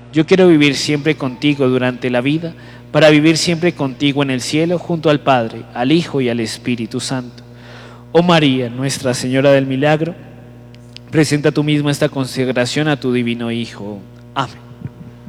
Yo quiero vivir siempre contigo durante la vida, para vivir siempre contigo en el cielo, junto al Padre, al Hijo y al Espíritu Santo. Oh María, Nuestra Señora del Milagro, presenta tú misma esta consagración a tu divino Hijo. Amén.